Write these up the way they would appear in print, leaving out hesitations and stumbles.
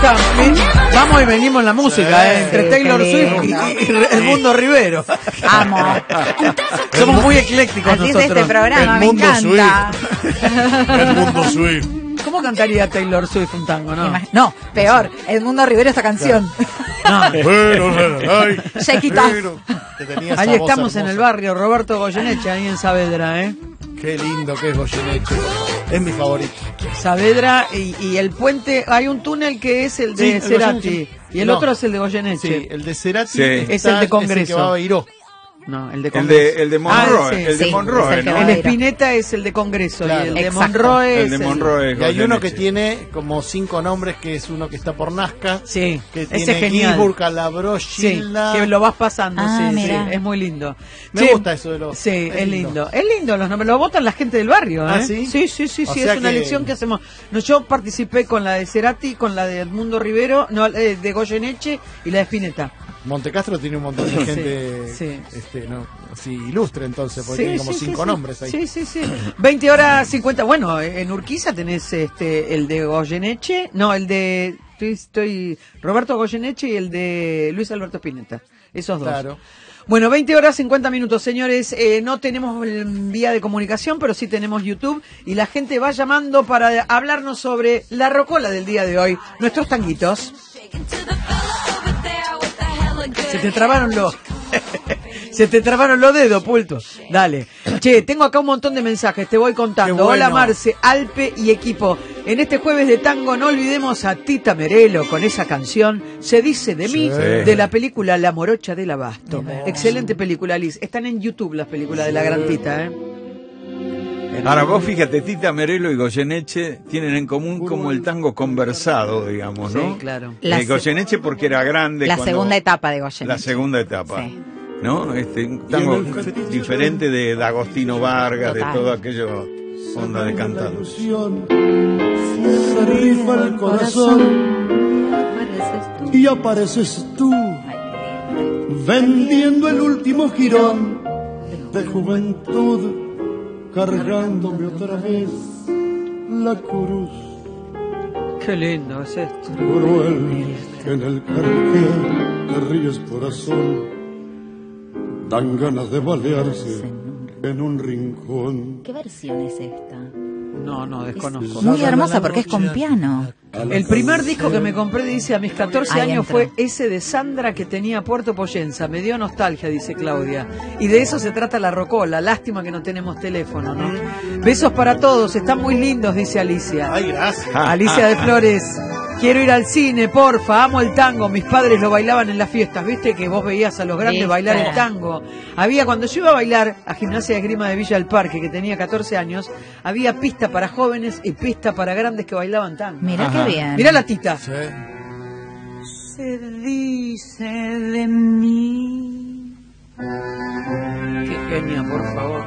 gusta, vamos y venimos en la música, entre Taylor Swift y Edmundo Rivero. Amo. Somos muy eclécticos así nosotros. es este programa, me encanta. Edmundo Swift. ¿Cómo cantaría Taylor Swift un tango, no? No, peor, Edmundo Rivero esta canción. Shake it off. Ahí estamos en el barrio, Roberto Goyeneche, ahí en Saavedra, ¿eh? Qué lindo que es Goyeneche. Es mi favorito. Saavedra y el puente, hay un túnel que es el de Cerati y el otro es el de Goyeneche. Sí, el de Cerati es el de Congreso. Es el que va a Beiró. No, el de Congreso. El de Monroe, sí. el de Monroe, ¿no? El Spinetta es el de Congreso, claro, y el de exacto. Monroe el de Monroe es y hay uno Goyeneche. que tiene como 5 nombres, que es uno que está por Nazca. Sí, que ese tiene es genial. Guilburg, Calabró, Sí, Gilda. que lo vas pasando, Ah, sí, mira. es muy lindo. Me gusta eso de los... Sí, es lindo. Es lindo los nombres, lo votan la gente del barrio, ¿eh? ¿Ah, sí? Sí, O es sea una que- elección que hacemos. No, yo participé con la de Cerati, con la de Edmundo Rivero, no, de Goyeneche y la de Spinetta. Montecastro tiene un montón de gente sí. así ilustre, entonces, porque tiene como 5 nombres ahí. Sí. 20 horas 50. Bueno, en Urquiza tenés el de Goyeneche, no, el de Roberto Goyeneche y el de Luis Alberto Spinetta. Esos dos. Claro. Bueno, 20 horas 50 minutos, señores. No tenemos vía de comunicación, pero sí tenemos YouTube. Y la gente va llamando para hablarnos sobre la rocola del día de hoy. Nuestros tanguitos. Se te trabaron los dedos, Pulto. Dale. Che, tengo acá un montón de mensajes, te voy contando. Qué bueno. Hola Marce, Alpe y equipo. En este jueves de tango no olvidemos a Tita Merelo con esa canción Se dice de mí, de la película La Morocha del Abasto. Excelente película, Liz. Están en YouTube las películas de la gran Tita, ¿eh? Ahora vos fíjate, Tita Merelo y Goyeneche tienen en común como el tango conversado, digamos, ¿no? Sí, claro. Goyeneche porque era grande. La segunda etapa de Goyeneche. La segunda etapa. Sí. ¿No? Un tango diferente de Agostino Vargas, Total. de todo aquello onda de cantado. Se rifa el corazón y apareces tú vendiendo el último jirón de juventud, cargándome otra vez la cruz Qué lindo es esto. cruel que en el carqué te ríes, corazón. Dan ganas de balearse en un rincón. ¿Qué versión es esta? No, desconozco. Muy hermosa porque es con piano. El primer disco que me compré, dice, a mis 14 Ahí años entra. fue ese de Sandra que tenía Puerto Poyenza. Me dio nostalgia, dice Claudia. Y de eso se trata la rocola. Lástima que no tenemos teléfono, ¿no? Besos para todos, están muy lindos, dice Alicia. Ay, gracias. Alicia de Flores. Quiero ir al cine, porfa, amo el tango. Mis padres lo bailaban en las fiestas. ¿Viste que vos veías a los grandes ¿Viste? bailar el tango? Había, cuando yo iba a bailar a Gimnasia de Esgrima de Villa del Parque, que tenía 14 años, había pista para jóvenes y pista para grandes que bailaban tango. Mira qué bien. Mirá la Tita. Sí. Se dice de mí. Qué genia, por favor.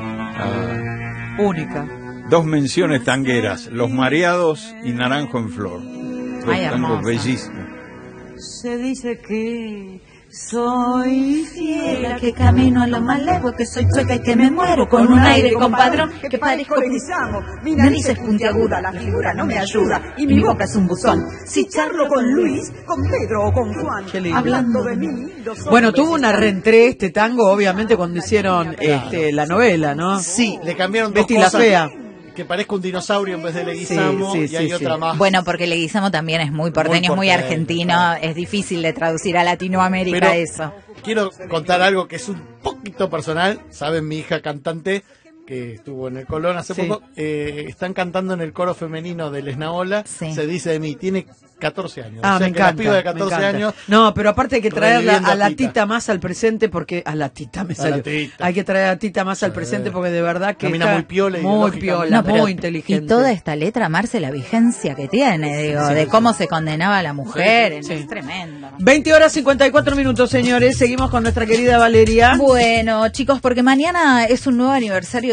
Única. Dos menciones tangueras, Los Mareados y Naranjo en Flor. Dos Ay, tangos hermosa. bellísimos. Se dice que soy fiera, Que camino a lo más lejos, que soy chueca y que me muero con un aire compadrón, que parezco leguizamo. Mi nariz es puntiaguda, la figura no me ayuda y mi boca es un buzón. Si charlo con Luis, con Pedro o con Juan, Qué lindo. hablando de mí, los Bueno, hombres tuvo una están- reentré este tango, obviamente, cuando hicieron la novela, ¿no? Sí, le cambiaron dos Betty la cosas. Fea. Que parezca un dinosaurio en vez de Leguizamo, Sí, y hay sí, otra sí. más. Bueno, porque Leguizamo también es muy porteño, es muy porteño, argentino, claro. es difícil de traducir a Latinoamérica Pero eso. quiero contar algo que es un poquito personal. Saben, mi hija cantante, que estuvo en el Colón hace Sí. poco, están cantando en el coro femenino del Esnaola. Sí. Se dice de mí, tiene 14 años. Ah, O sea me que encanta. la piba de me 14 encanta. años. No, pero aparte hay que traerla reviviendo a la a Tita. Tita más al presente, porque a la Tita me A la salió. Tita. Hay que traer a Tita más al presente porque de verdad que Camina está muy piola, muy ideológicamente. piola, No, pero- muy inteligente. Y toda esta letra, Marce, la vigencia que tiene, digo, de cómo se condenaba a la mujer, Sí. es tremendo. 20 horas 54 minutos, señores. Seguimos con nuestra querida Valeria. Bueno, chicos, porque mañana es un nuevo aniversario